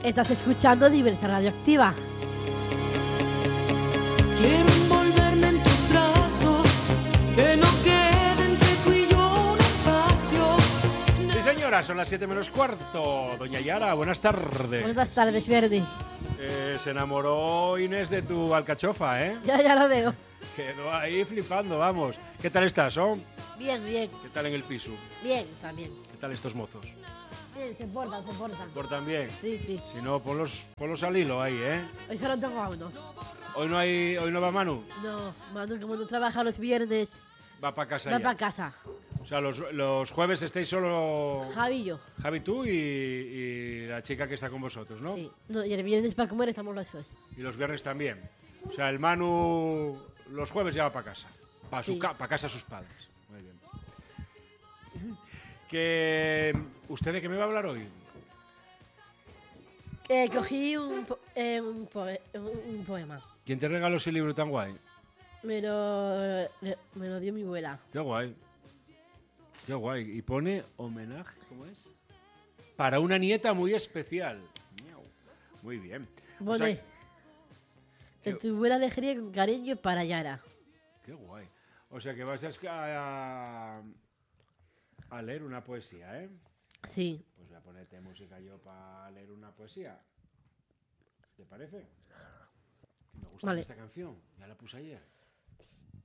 Estás escuchando Diversa Radioactiva. Quiero envolverme en tus brazos, que no quede entre tú y yo un espacio. Sí, señora, son las 7 menos cuarto. Doña Yara, buenas tardes. Buenas tardes, Verdi. Se enamoró Inés de tu alcachofa, ¿eh? Ya lo veo. Quedó ahí flipando, vamos. ¿Qué tal estás, Bien, bien. ¿Qué tal en el piso? Bien, también. ¿Qué tal estos mozos? Bien, se portan. ¿Portan bien? Sí. Si no, ponlos al hilo ahí, ¿eh? Hoy solo tengo a uno. Hoy no va Manu. No, Manu, como no trabaja los viernes, Va para casa va ya. para casa. O sea, los jueves estáis solo Javi y yo. Javi, tú y la chica que está con vosotros, ¿no? Sí. No, y el viernes para comer estamos los dos. Y los viernes también. O sea, el Manu los jueves ya va para casa. Para Sí. casa de sus padres. Muy bien. ¿Usted de qué me va a hablar hoy? Cogí un poema. ¿Quién te regaló ese libro tan guay? Me lo dio mi abuela. Qué guay. Qué guay. Y pone homenaje, ¿cómo es? Para una nieta muy especial. Miau. Muy bien. O sea, Pone, de tu abuela alegría con cariño para Yara. qué guay. O sea que vas a leer una poesía, ¿eh? Sí. Pues voy a ponerte música yo para leer una poesía. ¿Te parece? Me gusta Vale. esta canción. Ya la puse ayer.